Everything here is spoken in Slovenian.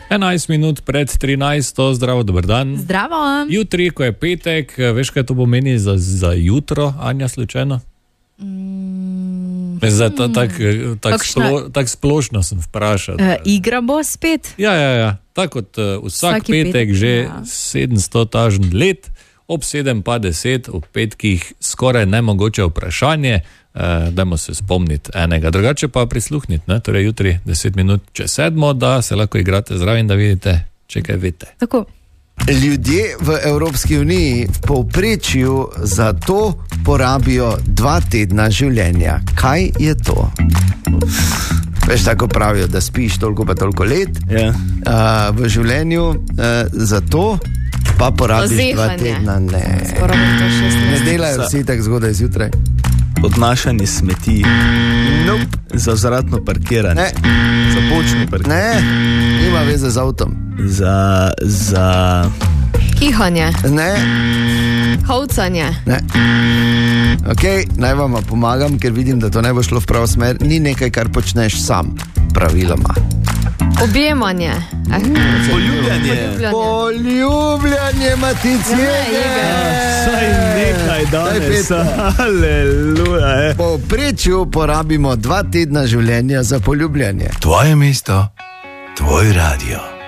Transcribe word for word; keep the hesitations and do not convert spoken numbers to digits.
enajst minut pred trinajsto, zdravo, dober dan. Zdravo. Jutri, ko je petek, veš, kaj to pomeni za, za jutro, Anja, slučajno? Mm, Zdaj, ta, tak, tak, Kakšna- splo, tak splošno sem vprašal. Uh, igra bo spet. Ja, ja, ja. Tako kot uh, vsak Vsaki petek, petek, že ja. sedemsto tažn let, ob sedem pa deset, ob petkih skoraj nemogoče vprašanje. Uh, dajmo se spomniti enega, drugače pa prisluhniti, ne? Torej jutri deset minut čez sedmo, da se lahko igrate zraven, da vidite, če kaj veste. Tako. Ljudje v Evropski uniji v povprečju za to porabijo dva tedna življenja. Kaj je to? Veš, tako pravijo, da spiš toliko pa toliko let Ja. uh, v življenju, uh, za to pa porabiš dva Zehanje. tedna. Ne, Porabiš to šestnajst. ne delajo vsi tako zgodaj zjutraj. Odnašanje smeti, Nope. za vzvratno parkiranje, Ne, za bočno parkiranje, ne, nima veze z avtom. za, za Kihanje, Ne, hovcanje. ne. Okay, naj vam pomagam, ker vidim, da to ne bo šlo v pravo smer. Ni nekaj, kar počneš sam, praviloma. Objemanje. Eh, poljubljanje. poljubljanje. Poljubljanje, matice. Saj nekaj danes, Petra. aleluja. Eh. Po povprečju porabimo dva tedna življenja za poljubljanje. Tvoje mesto, tvoj radio.